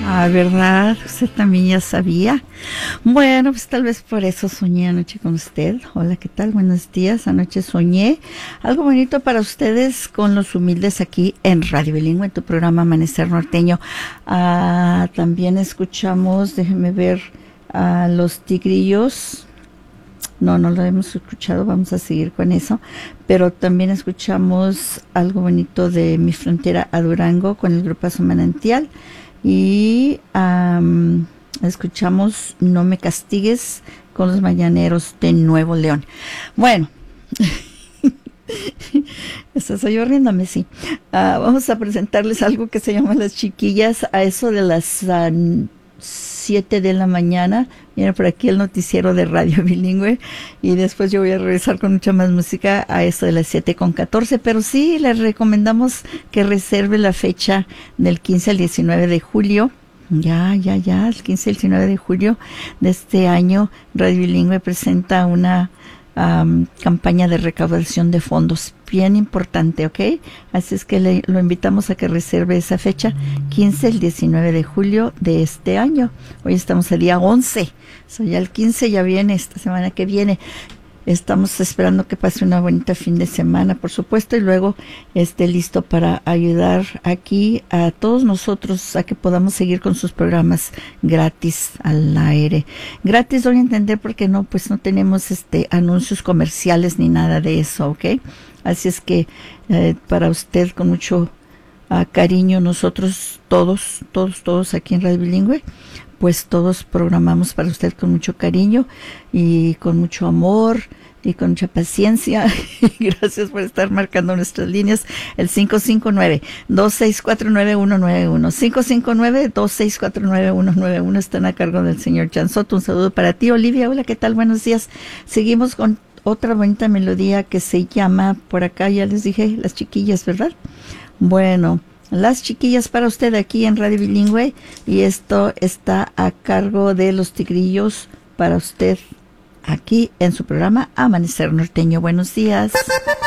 Ah, ¿verdad? Usted también ya sabía. Bueno, pues tal vez por eso soñé anoche con usted. Hola, ¿qué tal? Buenos días. Anoche soñé algo bonito para ustedes con los humildes aquí en Radio Bilingüe, en tu programa Amanecer Norteño. También escuchamos, déjenme ver, a los Tigrillos. No lo hemos escuchado, vamos a seguir con eso. Pero también escuchamos algo bonito de Mi Frontera a Durango con el grupazo Manantial. Y escuchamos No me castigues con los Mañaneros de Nuevo León. Bueno, estoy yo riéndome, sí. Vamos a presentarles algo que se llama Las Chiquillas a eso de las 7 de la mañana. Viene por aquí el noticiero de Radio Bilingüe y después yo voy a regresar con mucha más música a eso de las 7:14, pero sí les recomendamos que reserve la fecha del 15 al 19 de julio. Ya, el 15 al 19 de julio de este año Radio Bilingüe presenta una campaña de recaudación de fondos bien importante, ¿ok? Así es que lo invitamos a que reserve esa fecha, 15 al 19 de julio de este año. Hoy estamos el día 11, ya el 15 ya viene, esta semana que viene. Estamos esperando que pase una bonita fin de semana, por supuesto, y luego esté listo para ayudar aquí a todos nosotros a que podamos seguir con sus programas gratis al aire. Gratis doy a entender porque no tenemos anuncios comerciales ni nada de eso, ¿ok? Así es que para usted con mucho cariño, nosotros todos aquí en Radio Bilingüe, pues todos programamos para usted con mucho cariño y con mucho amor y con mucha paciencia. Gracias por estar marcando nuestras líneas. El 559-2649-191. 559-2649-191 están a cargo del señor Jan Soto. Un saludo para ti, Olivia. Hola, ¿qué tal? Buenos días. Seguimos con otra bonita melodía que se llama, por acá ya les dije, Las Chiquillas, ¿verdad? Bueno, Las Chiquillas para usted aquí en Radio Bilingüe, y esto está a cargo de los Tigrillos para usted aquí en su programa Amanecer Norteño. Buenos días.